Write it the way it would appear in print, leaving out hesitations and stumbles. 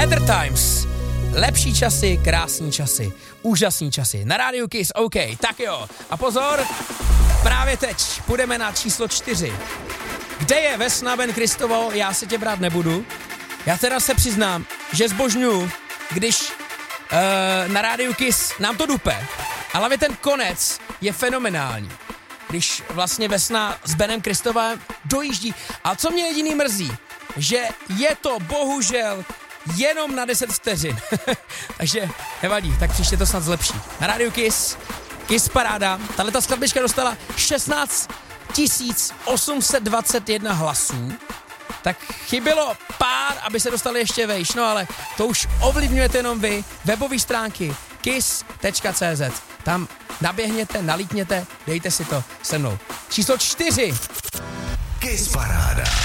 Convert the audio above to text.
Better Times. Lepší časy, krásní časy, úžasní časy. Na rádiu Kiss, OK, tak jo. A pozor, právě teď půjdeme na číslo 4. Kde je Vesna Ben Kristovo, já se tě brát nebudu. Já teda se přiznám, že zbožňuju, když na rádiu Kiss nám to dupe. Ale ten konec je fenomenální. Když vlastně Vesna s Benem Kristovem dojíždí. A co mě jediný mrzí, že je to bohužel jenom na 10 vteřin. Takže nevadí, tak příště to snad zlepší. Na rádiu Kiss, Kiss Paráda, tato skladbička dostala 16 821 hlasů, tak chybělo pár, aby se dostali ještě vejš, no ale to už ovlivňujete jenom vy, webové stránky kiss.cz, tam naběhněte, nalítněte, dejte si to se mnou. Číslo 4. Kiss Paráda.